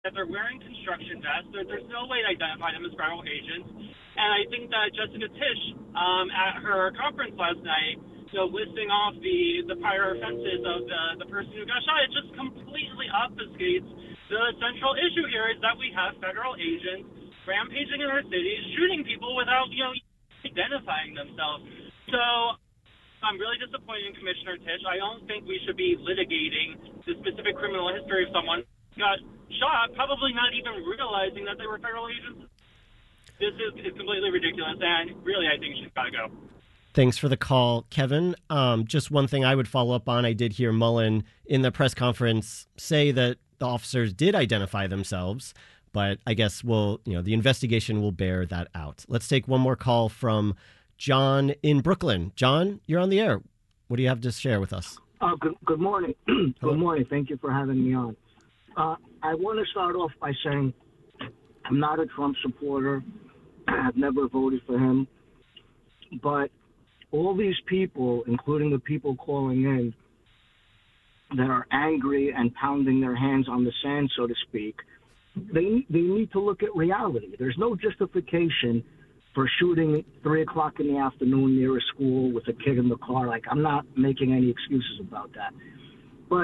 that they're wearing construction vests. There's no way to identify them as federal agents. And I think that Jessica Tisch, at her conference last night, listing off the prior offenses of the person who got shot, it just completely obfuscates the central issue here is that we have federal agents rampaging in our cities, shooting people without, identifying themselves. So I'm really disappointed in Commissioner Tisch. I don't think we should be litigating the specific criminal history of someone who got shot, probably not even realizing that they were federal agents. This is completely ridiculous, and really, I think she's got to go. Thanks for the call, Kevin. Just one thing I would follow up on. I did hear Mullen in the press conference say that the officers did identify themselves, but I guess the investigation will bear that out. Let's take one more call from John in Brooklyn. John, you're on the air. What do you have to share with us? Good morning. Good morning. Thank you for having me on. I want to start off by saying I'm not a Trump supporter. I've never voted for him. But all these people, including the people calling in, that are angry and pounding their hands on the sand, so to speak, they need to look at reality. There's no justification for shooting at 3 o'clock in the afternoon near a school with a kid in the car. Like, I'm not making any excuses about that. But,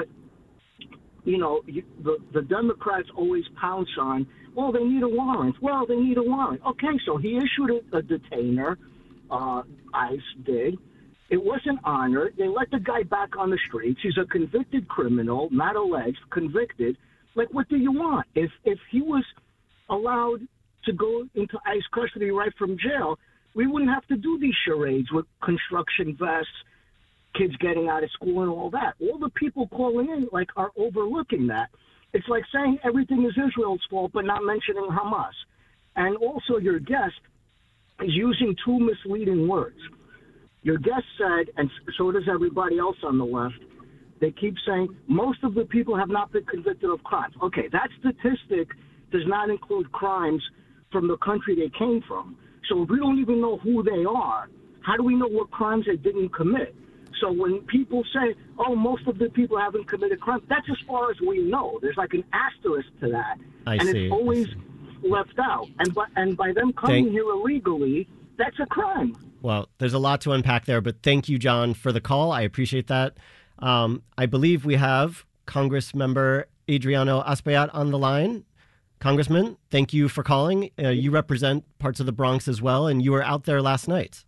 the Democrats always pounce on, well, they need a warrant. Well, they need a warrant. Okay, so he issued a detainer. ICE did. It wasn't honored. They let the guy back on the streets. He's a convicted criminal, not alleged, convicted. Like, what do you want? If he was allowed to go into ICE custody right from jail, we wouldn't have to do these charades with construction vests, kids getting out of school and all that. All the people calling in, are overlooking that. It's like saying everything is Israel's fault, but not mentioning Hamas. And also your guest is using two misleading words. Your guest said, and so does everybody else on the left, they keep saying most of the people have not been convicted of crimes. Okay, that statistic does not include crimes from the country they came from. So if we don't even know who they are, how do we know what crimes they didn't commit? So when people say, oh, most of the people haven't committed crimes, that's as far as we know. There's like an asterisk to that. It's always left out. And by them coming here illegally, that's a crime. Well, there's a lot to unpack there, but thank you, John, for the call. I appreciate that. I believe we have Congressmember Adriano Espaillat on the line. Congressman, thank you for calling. You represent parts of the Bronx as well, and you were out there last night.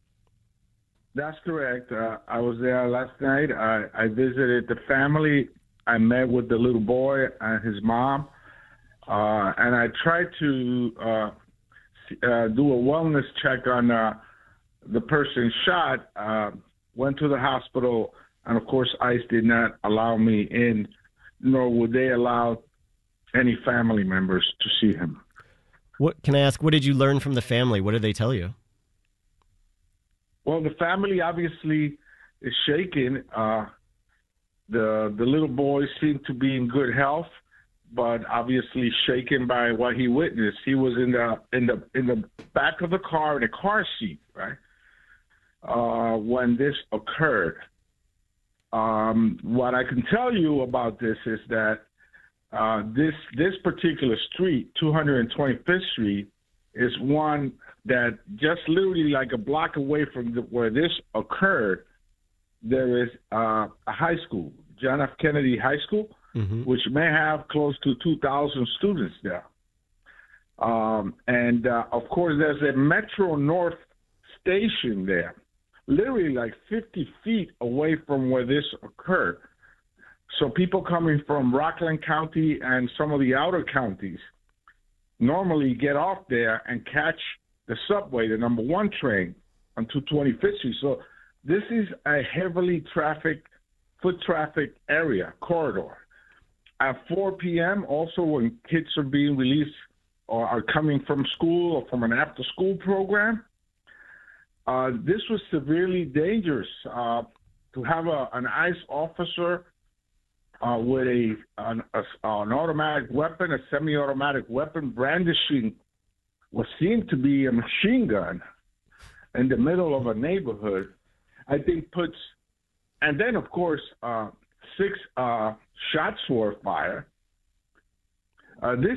That's correct. I was there last night. I visited the family. I met with the little boy and his mom, and I tried to do a wellness check on the person shot. Went to the hospital, and of course, ICE did not allow me in, nor would they allow any family members to see him. What can I ask? What did you learn from the family? What did they tell you? Well, the family obviously is shaken. The little boy seemed to be in good health, but obviously shaken by what he witnessed. He was in the back of the car in a car seat, right? When this occurred. What I can tell you about this is that this particular street, 225th Street, is one that just literally like a block away from where this occurred, there is a high school, John F. Kennedy High School, which may have close to 2,000 students there. And of course, there's a Metro North station there, literally like 50 feet away from where this occurred. So people coming from Rockland County and some of the outer counties normally get off there and catch the subway, the number 1 train on 225th Street. So this is a heavily foot traffic area, corridor. At 4 p.m., also when kids are being released or are coming from school or from an after-school program, this was severely dangerous. To have an ICE officer with an automatic weapon, a semi-automatic weapon, brandishing what seemed to be a machine gun in the middle of a neighborhood, I think and then of course 6 shots were fired. This